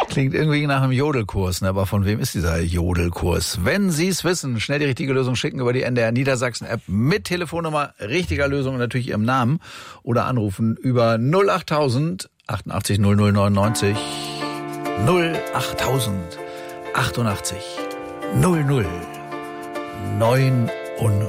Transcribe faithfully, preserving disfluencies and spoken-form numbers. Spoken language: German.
Klingt irgendwie nach einem Jodelkurs, ne? Aber von wem ist dieser Jodelkurs? Wenn Sie es wissen, schnell die richtige Lösung schicken über die N D R Niedersachsen App mit Telefonnummer, richtiger Lösung und natürlich Ihrem Namen oder anrufen über null achttausend achtundachtzig null null neunundneunzig null achttausend achtundachtzig null null neunundneunzig.